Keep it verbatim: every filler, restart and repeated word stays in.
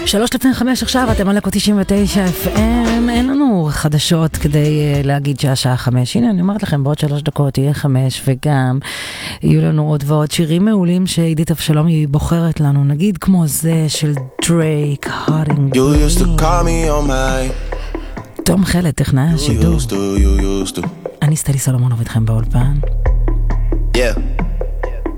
שלוש לפני חמש עכשיו, אתם על אקו תשעים ותשע אף אם, אין לנו חדשות כדי uh, להגיד שהשעה חמש. הנה, אני אומרת לכם, בעוד שלוש דקות יהיה חמש, וגם יהיו לנו עוד ועוד שירים מעולים שעידית אבשלום היא בוחרת לנו, נגיד כמו זה של דרייק, Hot and Green. תום חלד, טכנאי השידור. אני סטלי סולומונוב איתכם באולפן. Yeah.